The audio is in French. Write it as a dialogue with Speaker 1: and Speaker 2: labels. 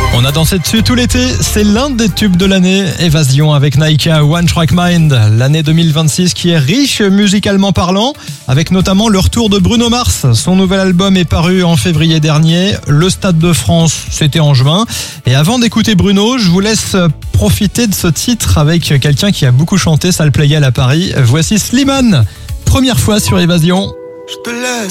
Speaker 1: On a dansé dessus tout l'été, c'est l'un des tubes de l'année. Évasion avec Naika, One Track Mind, l'année 2026 qui est riche musicalement parlant, avec notamment le retour de Bruno Mars. Son nouvel album est paru en février dernier, le Stade de France, c'était en juin. Et avant d'écouter Bruno, je vous laisse profiter de ce titre avec quelqu'un qui a beaucoup chanté Salle Playel à Paris. Voici Slimane, première fois sur Évasion.
Speaker 2: Je te laisse.